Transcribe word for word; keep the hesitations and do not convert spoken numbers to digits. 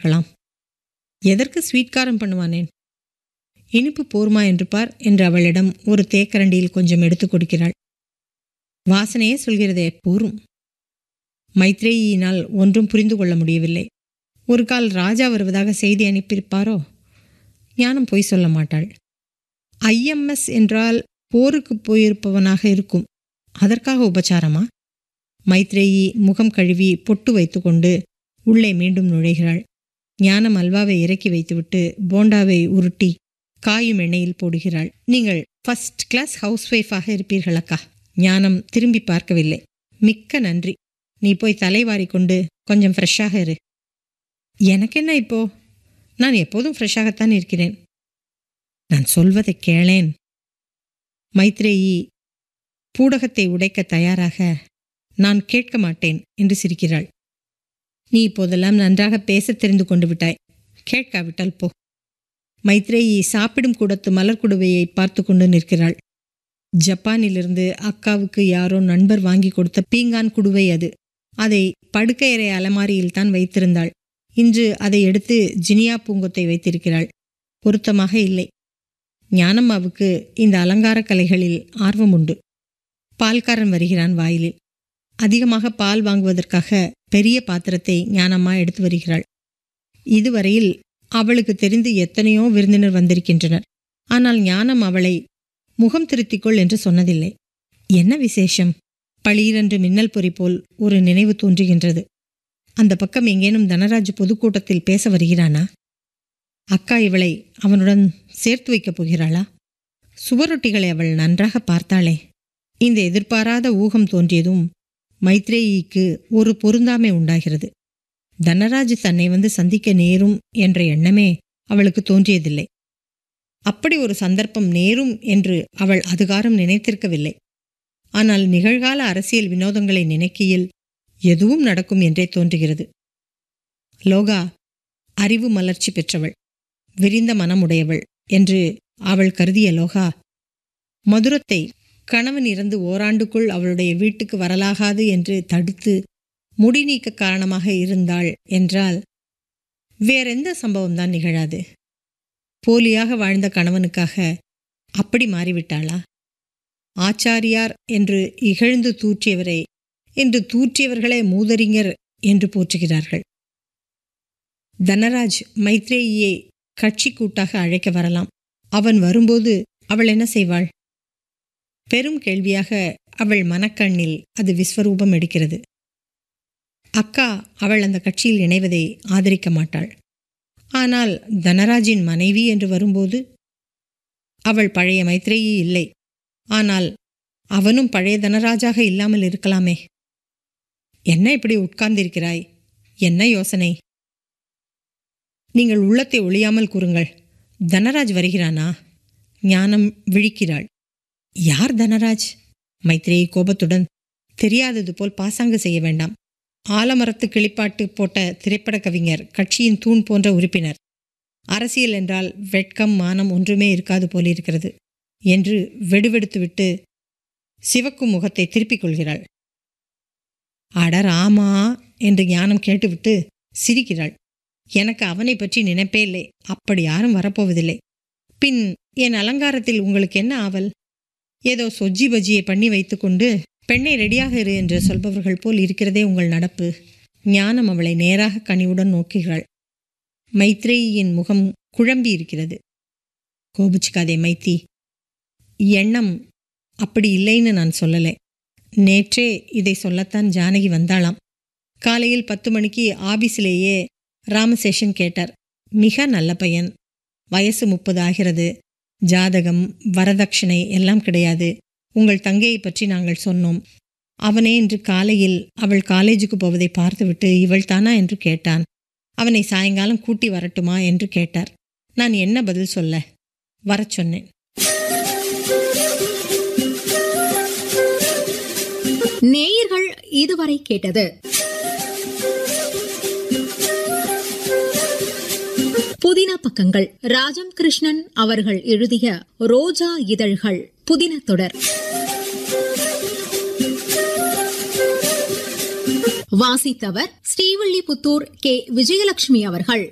பண்ணுவார்களாம். எதற்கு ஸ்வீட்காரம் பண்ணுவானேன்? இனிப்பு போர்மா என்று பார் என்று அவளிடம் ஒரு தேக்கரண்டியில் கொஞ்சம் எடுத்து கொடுக்கிறாள். வாசனையே சொல்கிறதே, போரும். மைத்ரேயினால் ஒன்றும் புரிந்து கொள்ள முடியவில்லை. ஒரு கால் ராஜா வருவதாக செய்தி அனுப்பியிருப்பாரோ? ஞானம் பொய் சொல்ல மாட்டாள். ஐஎம்எஸ் என்றால் போருக்கு போயிருப்பவனாக இருக்கும். அதற்காக உபச்சாரமா? மைத்ரேயி முகம் கழுவி பொட்டு வைத்துக்கொண்டு உள்ளே மீண்டும் நுழைகிறாள். ஞானம் அல்வாவை இறக்கி வைத்துவிட்டு போண்டாவை உருட்டி காயும் எண்ணெயில் போடுகிறாள். நீங்கள் ஃபர்ஸ்ட் கிளாஸ் ஹவுஸ் ஒய்ஃபாக இருப்பீர்கள் அக்கா. ஞானம் திரும்பி பார்க்கவில்லை. மிக்க நன்றி. நீ போய் தலைவாரி கொண்டு கொஞ்சம் ஃப்ரெஷ்ஷாக இரு. எனக்கென்ன இப்போ? நான் எப்போதும் ஃப்ரெஷ்ஷாகத்தான் இருக்கிறேன். நான் சொல்வதை கேளேன். மைத்ரேயி பூடகத்தை உடைக்க தயாராக, நான் கேட்க மாட்டேன் என்று சிரிக்கிறாள். நீ இப்போதெல்லாம் நன்றாக பேச தெரிந்து கொண்டு விட்டாய். கேட்காவிட்டால் போ. மைத்ரேயி சாப்பிடும் கூடத்து மலர்குடுவையை பார்த்து கொண்டு நிற்கிறாள். ஜப்பானிலிருந்து அக்காவுக்கு யாரோ நண்பர் வாங்கி கொடுத்த பீங்கான் குடுவை அது. அதை படுக்கையறை அலமாரியில் தான் வைத்திருந்தாள். இன்று அதை எடுத்து ஜினியா பூங்கொத்தை வைத்திருக்கிறாள். பொருத்தமாக இல்லை. ஞானம்மாவுக்கு இந்த அலங்கார கலைகளில் ஆர்வம் உண்டு. பால்காரன் வருகிறான் வாயிலில். அதிகமாக பால் வாங்குவதற்காக பெரிய பாத்திரத்தை ஞானம்மா எடுத்து வருகிறாள். இதுவரையில் அவளுக்கு தெரிந்து எத்தனையோ விருந்தினர் வந்திருக்கின்றனர். ஆனால் ஞானம் அவளை முகம் திருத்திக்கொள் என்று சொன்னதில்லை. என்ன விசேஷம்? பளீரென்று மின்னல் பொறி போல் ஒரு நினைவு தோன்றுகின்றது. அந்த பக்கம் எங்கேனும் தனராஜ் பொதுக்கூட்டத்தில் பேச வருகிறானா? அக்கா இவளை அவனுடன் சேர்த்து வைக்கப் போகிறாளா? சுவரொட்டிகளை அவள் நன்றாக பார்த்தாளே. இந்த எதிர்பாராத ஊகம் தோன்றியதும் மைத்ரேயிக்கு ஒரு பொருந்தாமை உண்டாகிறது. தனராஜ் தன்னை வந்து சந்திக்க நேரும் என்ற எண்ணமே அவளுக்கு தோன்றியதில்லை. அப்படி ஒரு சந்தர்ப்பம் நேரும் என்று அவள் அதுகாரம் நினைத்திருக்கவில்லை. ஆனால் நிகழ்கால அரசியல் வினோதங்களை நினைக்கையில் எதுவும் நடக்கும் என்றே தோன்றுகிறது. லோகா அறிவு மலர்ச்சி பெற்றவள், விரிந்த மனமுடையவள் என்று அவள் கருதிய லோகா மதுரத்தை கணவன் இறந்து ஓராண்டுக்குள் அவளுடைய வீட்டுக்கு வரலாகாது என்று தடுத்து முடி நீக்க காரணமாக இருந்தாள் என்றால் வேறெந்த சம்பவம்தான் நிகழாது. போலியாக வாழ்ந்த கணவனுக்காக அப்படி மாறிவிட்டாளா? ஆச்சாரியார் என்று இகழ்ந்து தூற்றியவரை இன்று தூற்றியவர்களே மூதறிஞர் என்று போற்றுகிறார்கள். தனராஜ் மைத்ரேயியை கட்சி கூட்டாக அழைக்க வரலாம். அவன் வரும்போது அவள் என்ன செய்வாள்? பெரும் கேள்வியாக அவள் மனக்கண்ணில் அது விஸ்வரூபம் எடுக்கிறது. அக்கா அவள் அந்த கட்சியில் இணைவதை ஆதரிக்க மாட்டாள். ஆனால் தனராஜின் மனைவி என்று வரும்போது அவள் பழைய மைத்ரேயி இல்லை. ஆனால் அவனும் பழைய தனராஜாக இல்லாமல் இருக்கலாமே. என்ன இப்படி உட்கார்ந்திருக்கிறாய்? என்ன யோசனை? நீங்கள் உள்ளத்தை ஒளியாமல் கூறுங்கள். தனராஜ் வருகிறானா? ஞானம் விழிக்கிறாள். யார் தனராஜ்? மைத்ரேயி கோபத்துடன், தெரியாதது போல் பாசாங்கு செய்ய வேண்டாம். ஆலமரத்து கிளிப்பாட்டு போட்ட திரைப்பட கவிஞர், கட்சியின் தூண் போன்ற உறுப்பினர். அரசியல் என்றால் வெட்கம் மானம் ஒன்றுமே இருக்காது போலிருக்கிறது என்று வெடுவெடுத்துவிட்டு சிவக்கும் முகத்தை திருப்பிக் கொள்கிறாள். அடர் ஆமா என்று ஞானம் கேட்டுவிட்டு சிரிக்கிறாள். எனக்கு அவனை பற்றி நினைப்பே இல்லை. அப்படி யாரும் வரப்போவதில்லை. பின் என் அலங்காரத்தில் உங்களுக்கு என்ன ஆவல்? ஏதோ சொஜ்ஜி பஜ்ஜியை பண்ணி வைத்துக்கொண்டு பெண்ணை ரெடியாக இரு என்று சொல்பவர்கள் போல் இருக்கிறதே உங்கள் நடப்பு. ஞானம் அவளை நேராக கனிவுடன் நோக்குகிறாள். மைத்ரேயின் முகம் குழம்பி இருக்கிறது. கோபிச்சுக்காதே மைத்தி. எண்ணம் அப்படி இல்லைன்னு நான் சொல்லலை. நேற்றே இதை சொல்லத்தான் ஜானகி வந்தாளாம். காலையில் பத்து மணிக்கு ஆபீஸிலேயே ராமசேஷன் கேட்டார். மிக நல்ல பையன், வயசு முப்பது ஆகிறது, ஜாதகம் வரதட்சணை எல்லாம் கிடையாது. உங்கள் தங்கையை பற்றி நாங்கள் சொன்னோம். அவனே இன்று காலையில் அவள் காலேஜுக்கு போவதை பார்த்துவிட்டு இவள் தானா என்று கேட்டான். அவனை சாயங்காலம் கூட்டி வரட்டுமா என்று கேட்டார். நான் என்ன பதில் சொல்ல? வரச் சொன்னேன். நேயர்கள் இதுவரை கேட்டது புதின பக்கங்கள். ராஜம் கிருஷ்ணன் அவர்கள் எழுதிய ரோஜா இதழ்கள் புதின தொடர். வாசித்தவர் ஸ்ரீவில்லிபுத்தூர் கே விஜயலட்சுமி அவர்கள்.